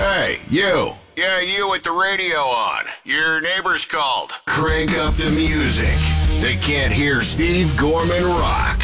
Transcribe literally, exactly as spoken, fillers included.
Hey, you. Yeah, you with the radio on. Your neighbor's called. Crank up the music. They can't hear Steve Gorman rock.